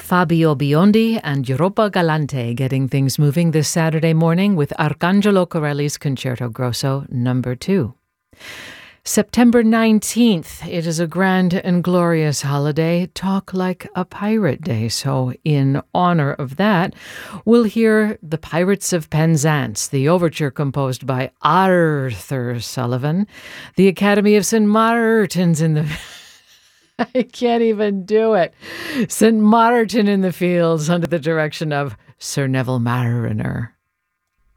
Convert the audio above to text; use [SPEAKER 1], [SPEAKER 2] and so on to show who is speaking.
[SPEAKER 1] Fabio Biondi and Europa Galante getting things moving this Saturday morning with Arcangelo Corelli's Concerto Grosso No. 2. September 19th, it is a grand and glorious holiday, Talk Like a Pirate Day. So in honor of that, we'll hear The Pirates of Penzance, the overture composed by Arthur Sullivan, the Academy of St. Martin's in the... I can't even do it. St. Martin in the Fields under the direction of Sir Neville Marriner.